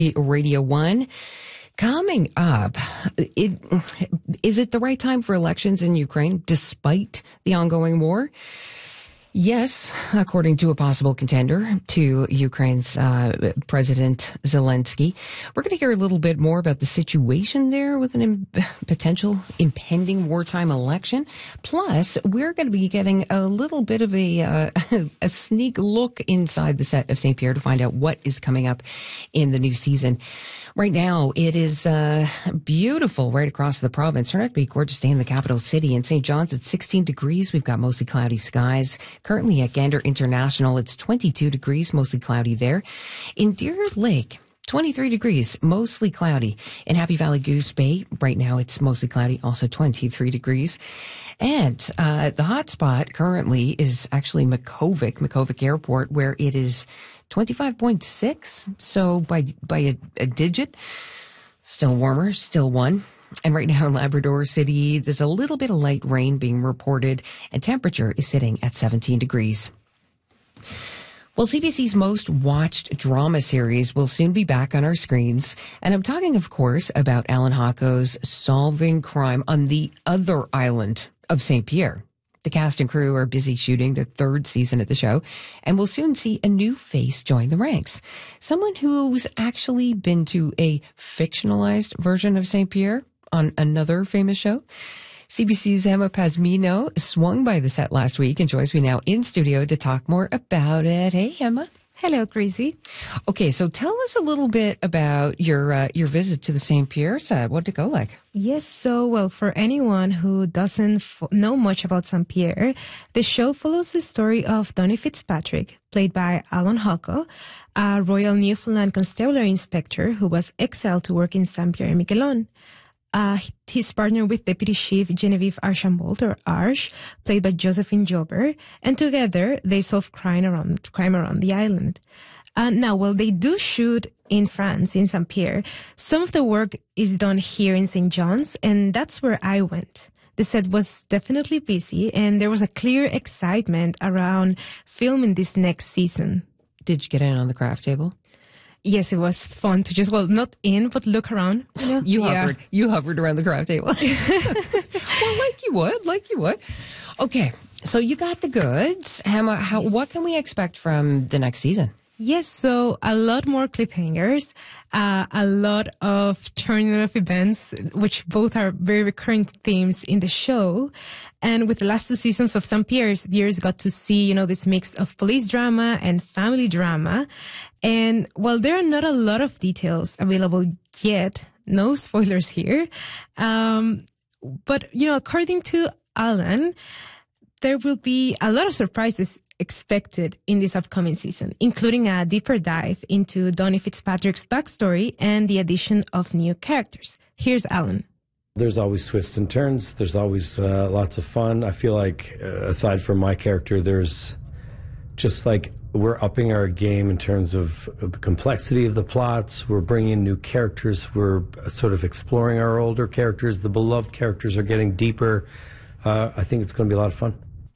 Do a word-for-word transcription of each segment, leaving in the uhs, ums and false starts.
Radio One. Coming up, it, is it the right time for elections in Ukraine despite the ongoing war? Yes, according to a possible contender to Ukraine's uh, President Zelensky. We're going to hear a little bit more about the situation there with an Im- potential impending wartime election. Plus, we're going to be getting a little bit of a, uh, a sneak look inside the set of Saint Pierre to find out what is coming up in the new season. Right now, it is uh, beautiful right across the province. Turned out to be a gorgeous day in the capital city. In Saint John's, it's sixteen degrees. We've got mostly cloudy skies. Currently at Gander International, it's twenty-two degrees, mostly cloudy there. In Deer Lake, twenty-three degrees, mostly cloudy. In Happy Valley Goose Bay, right now it's mostly cloudy, also twenty-three degrees. And uh, the hot spot currently is actually Makhovik, Makhovik Airport, where it is twenty-five point six. So by by a, a digit, still warmer, still one. And right now in Labrador City, there's a little bit of light rain being reported, and temperature is sitting at seventeen degrees. Well, C B C's most watched drama series will soon be back on our screens. And I'm talking, of course, about Alan Hocko's Solving Crime on the Other Island of Saint Pierre. The cast and crew are busy shooting their third season of the show, and we'll soon see a new face join the ranks. Someone who's actually been to a fictionalized version of Saint Pierre on another famous show. C B C's Emma Pasmino swung by the set last week and joins me now in studio to talk more about it. Hey, Emma. Hello, Chrissy. Okay, so tell us a little bit about your uh, your visit to the Saint Pierre set. What did it go like? Yes, so, well, for anyone who doesn't f- know much about Saint Pierre, the show follows the story of Donny Fitzpatrick, played by Alan Hocko, a Royal Newfoundland Constabulary Inspector who was exiled to work in Saint Pierre and Miquelon. Uh, his partner with Deputy Chief Genevieve Archambault, or Arch, played by Josephine Joubert, and together they solve crime around, crime around the island. Uh, now, while they do shoot in France, in Saint Pierre, some of the work is done here in Saint John's, and that's where I went. The set was definitely busy, and there was a clear excitement around filming this next season. Did you get in on the craft table? Yes, it was fun to just, well, not in, but look around. You know? You yeah. hovered. You hovered around the craft table. Well, like you would, like you would. Okay, so you got the goods. Emma, how, Yes. what can we expect from the next season? Yes, so a lot more cliffhangers, uh, a lot of turning of events, which both are very recurrent themes in the show. And with the last two seasons of Saint Pierre's, viewers got to see, you know, this mix of police drama and family drama. And while there are not a lot of details available yet, no spoilers here, um, but, you know, according to Alan, there will be a lot of surprises expected in this upcoming season, including a deeper dive into Donny Fitzpatrick's backstory and the addition of new characters. Here's Alan. There's always twists and turns. There's always uh, lots of fun. I feel like, uh, aside from my character, there's just like we're upping our game in terms of, of the complexity of the plots. We're bringing in new characters. We're sort of exploring our older characters. The beloved characters are getting deeper. Uh, I think it's going to be a lot of fun.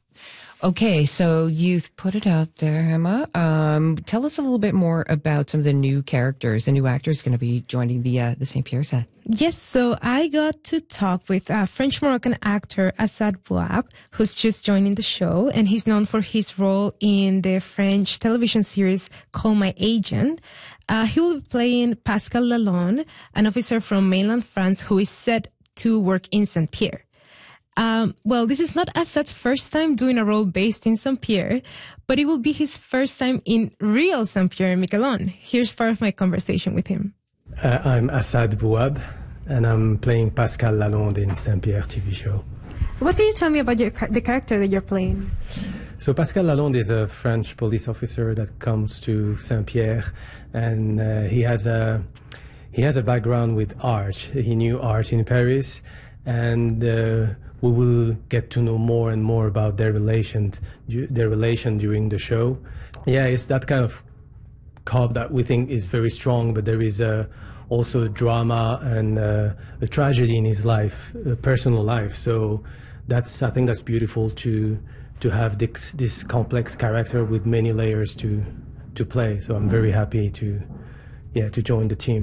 Okay, so you've put it out there, Emma. Um, tell us a little bit more about some of the new characters, the new actors going to be joining the uh, the Saint Pierre set. Yes, so I got to talk with a French-Moroccan actor, Assad Bouab, who's just joining the show, and he's known for his role in the French television series Call My Agent. Uh, he will be playing Pascal Lalonde, an officer from mainland France who is set to work in Saint Pierre. Um, well, this is not Assad's first time doing a role based in Saint Pierre, but it will be his first time in real Saint Pierre and Miquelon. Here's part of my conversation with him. Uh, I'm Assad Bouab, and I'm playing Pascal Lalonde in Saint Pierre T V show. What can you tell me about your, the character that you're playing? So Pascal Lalonde is a French police officer that comes to Saint Pierre, and uh, he has a he has a background with art. He knew art in Paris, and uh, we will get to know more and more about their relation, their relation during the show. Yeah, it's that kind of cop that we think is very strong, but there is uh, also drama and uh, a tragedy in his life, a personal life. So that's I think that's beautiful to to have this, this complex character with many layers to to play. So I'm very happy to yeah to join the team.